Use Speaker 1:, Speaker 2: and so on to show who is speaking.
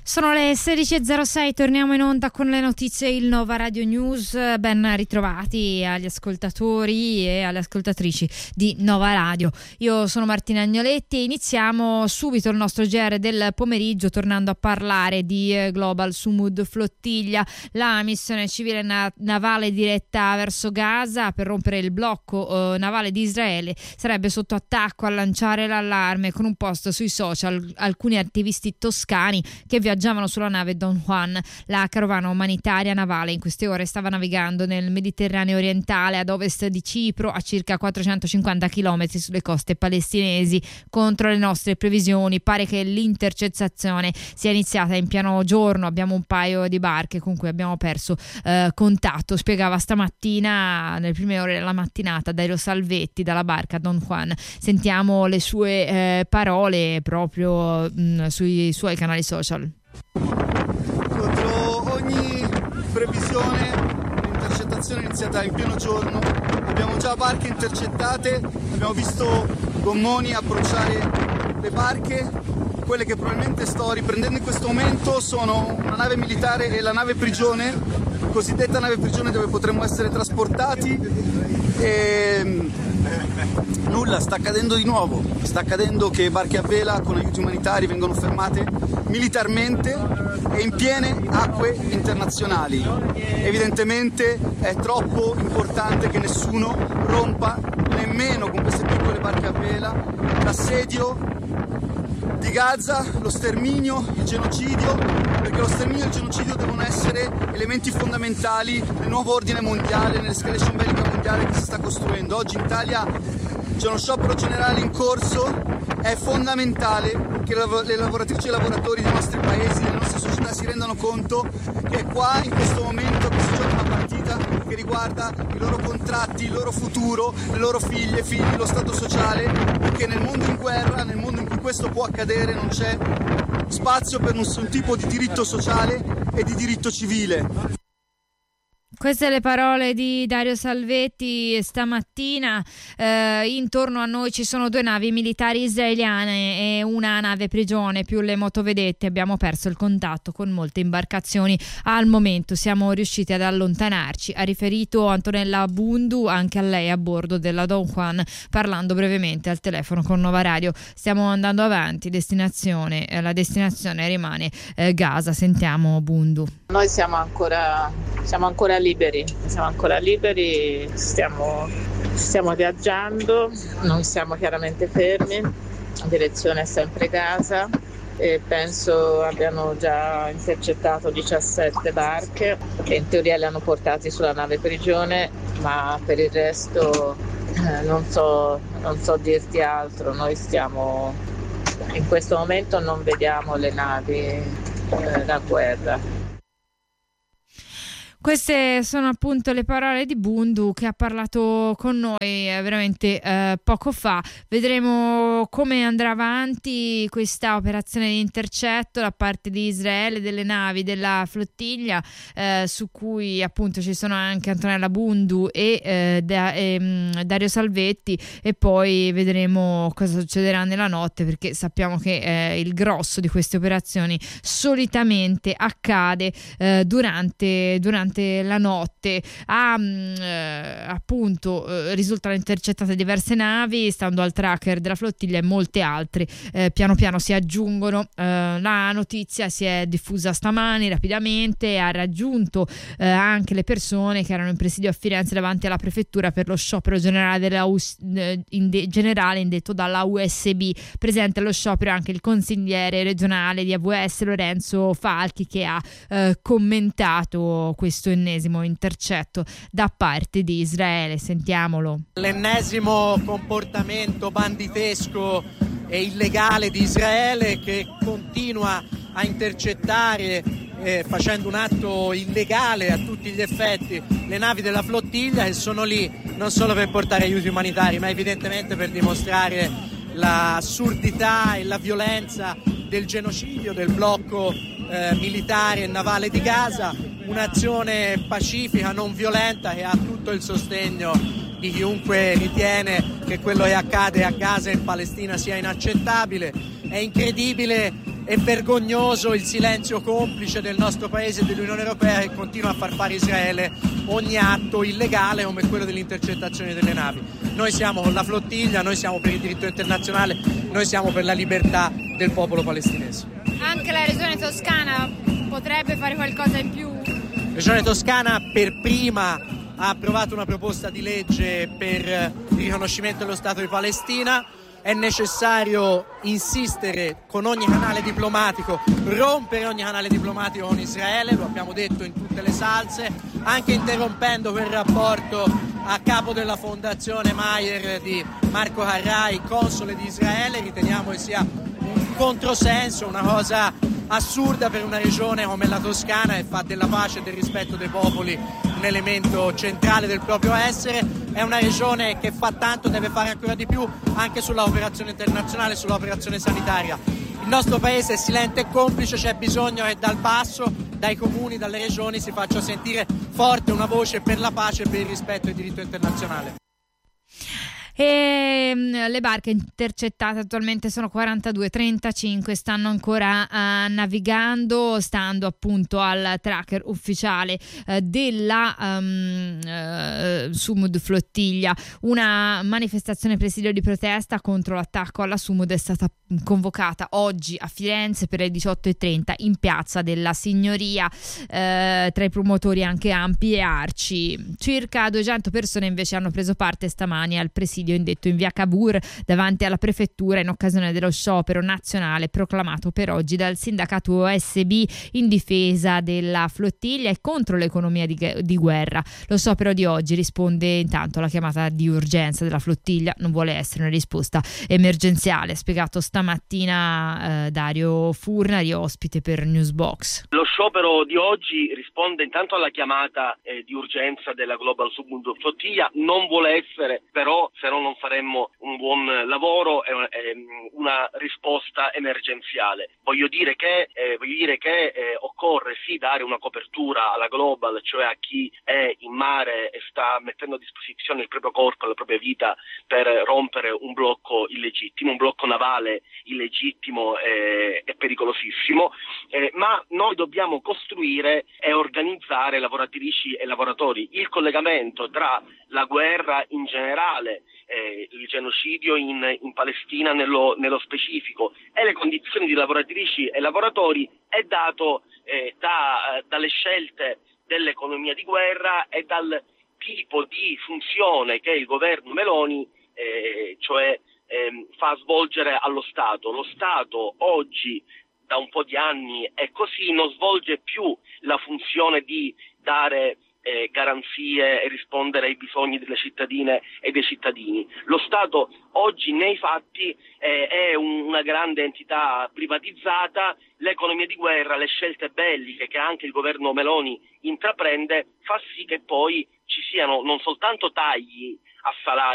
Speaker 1: Sono le 16.06, torniamo in onda con le notizie, il Nova Radio News. Ben ritrovati agli ascoltatori e alle ascoltatrici di Nova Radio. Io sono Martina Agnoletti e iniziamo subito il nostro GR del pomeriggio tornando a parlare di Global Sumud Flottiglia, la missione civile navale diretta verso Gaza per rompere il blocco navale di Israele. Sarebbe sotto attacco a lanciare l'allarme con un post sui social alcuni attivisti toscani che viaggiavano sulla nave Don Juan. La carovana umanitaria navale in queste ore stava navigando nel Mediterraneo orientale ad ovest di Cipro, a circa 450 km sulle coste palestinesi. Contro le nostre previsioni pare che l'intercettazione sia iniziata in pieno giorno. Abbiamo un paio di barche con cui abbiamo perso contatto, spiegava stamattina nelle prime ore della mattinata Dario Salvetti dalla barca Don Juan. Sentiamo le sue parole proprio sui suoi canali social.
Speaker 2: Contro ogni previsione, l'intercettazione è iniziata in pieno giorno. Abbiamo già barche intercettate, abbiamo visto gommoni approcciare le barche. Quelle che probabilmente sto riprendendo in questo momento sono una nave militare e la nave prigione, cosiddetta nave prigione, dove potremmo essere trasportati. E nulla, sta accadendo di nuovo. Sta accadendo che barche a vela con aiuti umanitari vengono fermate militarmente e in piene acque internazionali. Evidentemente è troppo importante che nessuno rompa, nemmeno con queste piccole barche a vela, l'assedio di Gaza, lo sterminio, il genocidio, perché lo sterminio e il genocidio devono essere elementi fondamentali nel nuovo ordine mondiale, nell'escalation bellica mondiale che si sta costruendo. Oggi in Italia c'è uno sciopero generale in corso. È fondamentale che le lavoratrici e i lavoratori dei nostri paesi, delle nostre società si rendano conto che è qua, in questo momento, che si gioca una partita che riguarda i loro contratti, il loro futuro, le loro figlie, figli, lo stato sociale, perché nel mondo in guerra, nel mondo in cui questo può accadere, non c'è spazio per nessun tipo di diritto sociale e di diritto civile.
Speaker 1: Queste le parole di Dario Salvetti stamattina. Intorno a noi ci sono 2 navi militari israeliane e una nave prigione più le motovedette. Abbiamo perso il contatto con molte imbarcazioni. Al momento siamo riusciti ad allontanarci, ha riferito Antonella Bundu, anche a lei a bordo della Don Juan, parlando brevemente al telefono con Nova Radio. Stiamo andando avanti, la destinazione rimane Gaza. Sentiamo Bundu.
Speaker 3: Noi siamo ancora liberi, stiamo viaggiando, non siamo chiaramente fermi, la direzione è sempre Gaza e penso abbiano già intercettato 17 barche e in teoria le hanno portati sulla nave prigione, ma per il resto non so dirti altro. Noi stiamo, in questo momento non vediamo le navi da guerra.
Speaker 1: Queste sono appunto le parole di Bundu, che ha parlato con noi veramente poco fa. Vedremo come andrà avanti questa operazione di intercetto da parte di Israele delle navi della flottiglia, su cui appunto ci sono anche Antonella Bundu e Dario Salvetti, e poi vedremo cosa succederà nella notte, perché sappiamo che il grosso di queste operazioni solitamente accade durante la notte. Appunto risultano intercettate diverse navi, stando al tracker della flottiglia, e molte altre piano piano si aggiungono. La notizia si è diffusa stamani rapidamente, ha raggiunto anche le persone che erano in presidio a Firenze davanti alla prefettura per lo sciopero generale generale indetto dalla USB. Presente allo sciopero anche il consigliere regionale di AVS Lorenzo Falchi, che ha commentato questo ennesimo intercetto da parte di Israele. Sentiamolo.
Speaker 4: L'ennesimo comportamento banditesco e illegale di Israele, che continua a intercettare, facendo un atto illegale a tutti gli effetti, le navi della flottiglia, che sono lì non solo per portare aiuti umanitari, ma evidentemente per dimostrare l'assurdità e la violenza del genocidio del blocco militare e navale di Gaza. Un'azione pacifica, non violenta, che ha tutto il sostegno di chiunque ritiene che quello che accade a Gaza e in Palestina sia inaccettabile. È incredibile è vergognoso il silenzio complice del nostro paese e dell'Unione Europea, che continua a far fare a Israele ogni atto illegale come quello dell'intercettazione delle navi. Noi siamo con la flottiglia, noi siamo per il diritto internazionale, noi siamo per la libertà del popolo palestinese.
Speaker 1: Anche la regione toscana potrebbe fare qualcosa in più?
Speaker 4: La regione toscana per prima ha approvato una proposta di legge per il riconoscimento dello Stato di Palestina. È necessario insistere con ogni canale diplomatico, rompere ogni canale diplomatico con Israele, lo abbiamo detto in tutte le salse, anche interrompendo quel rapporto a capo della fondazione Mayer di Marco Carrai, console di Israele. Riteniamo che sia un controsenso, una cosa assurda per una regione come la Toscana, che fa della pace e del rispetto dei popoli un elemento centrale del proprio essere. È una regione che fa tanto, deve fare ancora di più anche sulla operazione internazionale, sulla operazione sanitaria. Il nostro paese è silente e complice, c'è bisogno che dal basso, dai comuni, dalle regioni si faccia sentire forte una voce per la pace e per il rispetto del diritto internazionale.
Speaker 1: E le barche intercettate attualmente sono 42, 35 stanno ancora navigando, stando appunto al tracker ufficiale della Sumud Flottiglia. Una manifestazione presidio di protesta contro l'attacco alla Sumud è stata convocata oggi a Firenze per le 18:30 in piazza della Signoria, tra i promotori anche Ampi e Arci. Circa 200 persone invece hanno preso parte stamani al presidio indetto in via Cavour davanti alla prefettura in occasione dello sciopero nazionale proclamato per oggi dal sindacato OSB in difesa della flottiglia e contro l'economia di guerra. Lo sciopero di oggi risponde intanto alla chiamata di urgenza della flottiglia, non vuole essere una risposta emergenziale, ha spiegato stamattina Dario Furnari, ospite per Newsbox.
Speaker 5: Lo sciopero di oggi risponde intanto alla chiamata di urgenza della Global Sumud Flottiglia, non vuole essere però, se no non faremmo un buon lavoro, è una risposta emergenziale. Voglio dire che occorre sì dare una copertura alla Global, cioè a chi è in mare e sta mettendo a disposizione il proprio corpo e la propria vita per rompere un blocco illegittimo, un blocco navale illegittimo e pericolosissimo, ma noi dobbiamo costruire e organizzare lavoratrici e lavoratori. Il collegamento tra la guerra in generale, il genocidio in Palestina nello specifico e le condizioni di lavoratrici e lavoratori è dato dalle scelte dell'economia di guerra e dal tipo di funzione che il governo Meloni fa svolgere allo Stato. Lo Stato oggi da un po' di anni è così, non svolge più la funzione di dare garanzie e rispondere ai bisogni delle cittadine e dei cittadini. Lo Stato oggi nei fatti è una grande entità privatizzata. L'economia di guerra, le scelte belliche che anche il governo Meloni intraprende fa sì che poi ci siano non soltanto tagli a salari